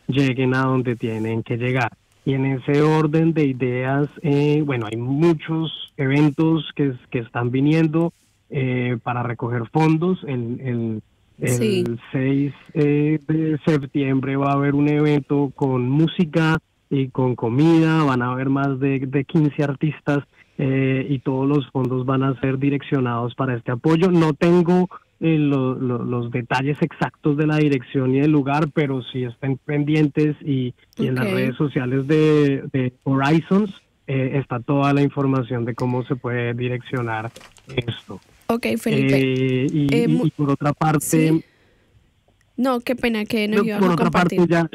lleguen a donde tienen que llegar. Y en ese orden de ideas, bueno, hay muchos eventos que están viniendo para recoger fondos. Sí, El 6 de septiembre va a haber un evento con música y con comida, van a haber más de 15 artistas y todos los fondos van a ser direccionados para este apoyo. No tengo los detalles exactos de la dirección y del lugar, pero sí estén pendientes y en ok. las redes sociales de Horizons está toda la información de cómo se puede direccionar esto. Ok, Felipe. Y por otra ¿Sí? parte, No, qué pena que nos ibas a por otra parte, compartir. ya,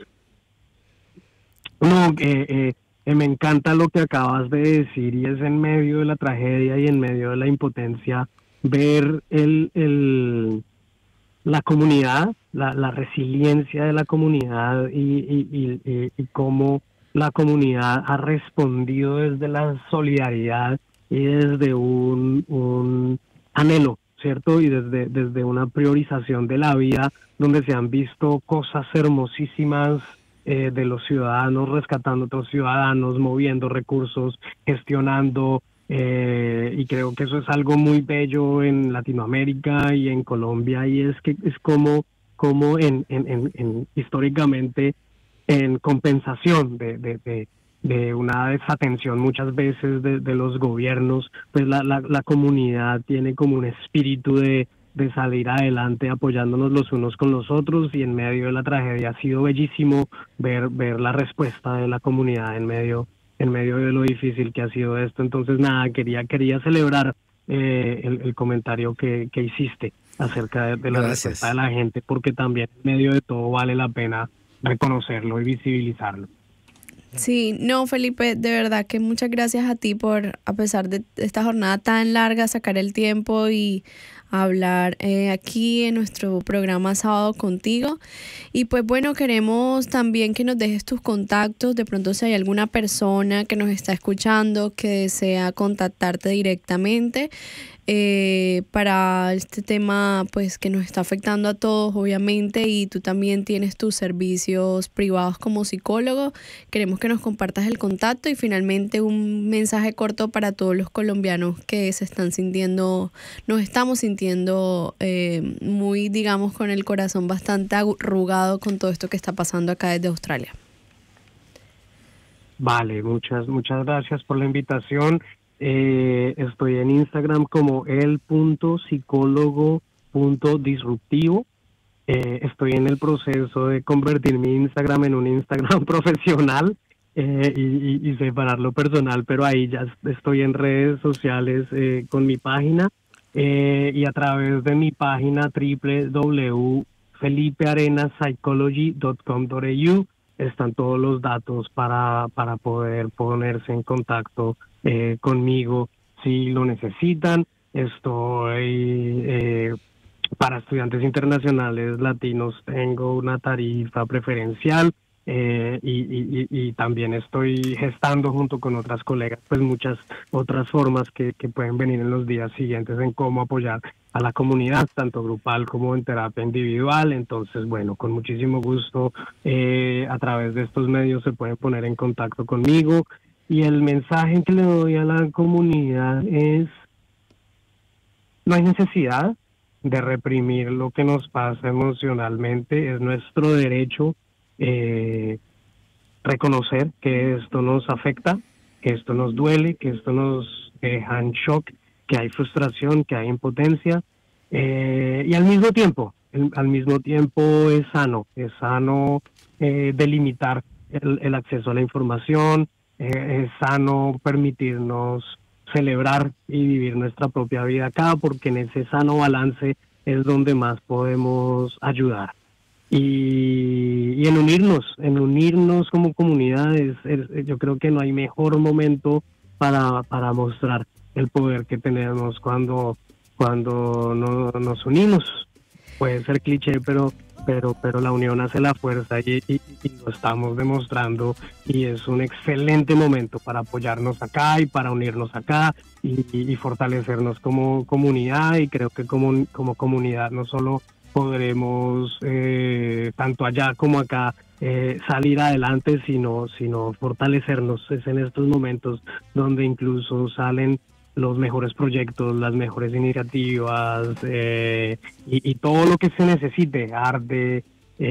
no, me encanta lo que acabas de decir y es en medio de la tragedia y en medio de la impotencia ver la comunidad, la resiliencia de la comunidad y cómo la comunidad ha respondido desde la solidaridad y desde un anhelo, ¿cierto? Y desde una priorización de la vida donde se han visto cosas hermosísimas de los ciudadanos rescatando a otros ciudadanos, moviendo recursos, gestionando, y creo que eso es algo muy bello en Latinoamérica y en Colombia, y es que es como históricamente en compensación de una desatención muchas veces de los gobiernos, pues la comunidad tiene como un espíritu de salir adelante apoyándonos los unos con los otros, y en medio de la tragedia ha sido bellísimo ver la respuesta de la comunidad en medio de lo difícil que ha sido esto. Entonces, nada, quería celebrar el comentario que hiciste acerca de la respuesta de Gracias. la gente, porque también en medio de todo vale la pena reconocerlo y visibilizarlo. Sí, no, Felipe, de verdad que muchas gracias a ti por, a pesar de esta jornada tan larga, sacar el tiempo y hablar aquí en nuestro programa Sábado contigo. Y pues bueno, queremos también que nos dejes tus contactos, de pronto si hay alguna persona que nos está escuchando que desea contactarte directamente para este tema pues que nos está afectando a todos obviamente, y tú también tienes tus servicios privados como psicólogo. Queremos que nos compartas el contacto y finalmente un mensaje corto para todos los colombianos que se están sintiendo, nos estamos sintiendo muy, digamos, con el corazón bastante arrugado con todo esto que está pasando acá desde Australia. Vale, muchas gracias por la invitación. Estoy en Instagram como el.psicólogo.disruptivo. Estoy en el proceso de convertir mi Instagram en un Instagram profesional y separar lo personal, pero ahí ya estoy en redes sociales con mi página y a través de mi página www.felipearenaspsychology.com.au están todos los datos para poder ponerse en contacto conmigo si lo necesitan. Estoy para estudiantes internacionales latinos, tengo una tarifa preferencial y también estoy gestando junto con otras colegas pues muchas otras formas que pueden venir en los días siguientes en cómo apoyar a la comunidad, tanto grupal como en terapia individual. Entonces, bueno, con muchísimo gusto a través de estos medios se pueden poner en contacto conmigo, y el mensaje que le doy a la comunidad es: no hay necesidad de reprimir lo que nos pasa emocionalmente. Es nuestro derecho eh, reconocer que esto nos afecta, que esto nos duele, que esto nos deja en shock, que hay frustración, que hay impotencia, y al mismo tiempo es sano delimitar el acceso a la información, es sano permitirnos celebrar y vivir nuestra propia vida acá, porque en ese sano balance es donde más podemos ayudar. Y en unirnos como comunidades, yo creo que no hay mejor momento para mostrar el poder que tenemos cuando no, nos unimos. Puede ser cliché, pero la unión hace la fuerza y lo estamos demostrando, y es un excelente momento para apoyarnos acá y para unirnos acá y fortalecernos como comunidad. Y creo que como comunidad no solo podremos tanto allá como acá salir adelante, sino fortalecernos. Es en estos momentos donde incluso salen los mejores proyectos, las mejores iniciativas, y todo lo que se necesite, arte,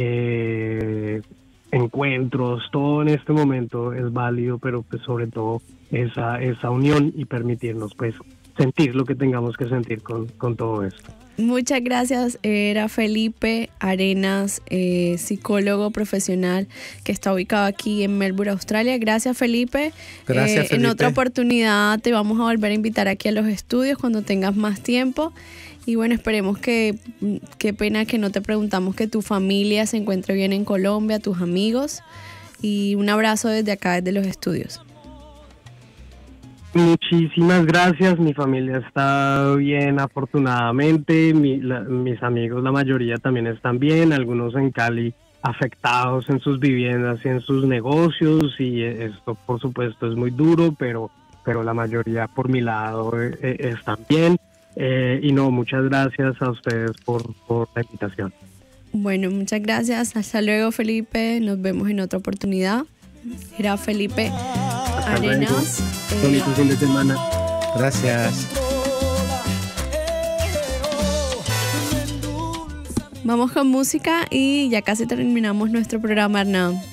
encuentros, todo en este momento es válido, pero pues sobre todo esa unión y permitirnos pues sentir lo que tengamos que sentir con todo esto. Muchas gracias. Era Felipe Arenas, psicólogo profesional que está ubicado aquí en Melbourne, Australia. Gracias, Felipe. Gracias, Felipe. En otra oportunidad te vamos a volver a invitar aquí a los estudios cuando tengas más tiempo. Y bueno, esperemos qué pena que no te preguntamos que tu familia se encuentre bien en Colombia, tus amigos. Y un abrazo desde acá, desde los estudios. Muchísimas gracias, mi familia está bien afortunadamente, mis amigos la mayoría también están bien, algunos en Cali afectados en sus viviendas y en sus negocios, y esto por supuesto es muy duro, pero la mayoría por mi lado están bien, y no, muchas gracias a ustedes por la invitación. Bueno, muchas gracias, hasta luego Felipe, nos vemos en otra oportunidad. Era Felipe Arenas. Bonito fin de semana. Gracias. Vamos con música y ya casi terminamos nuestro programa, Arnau.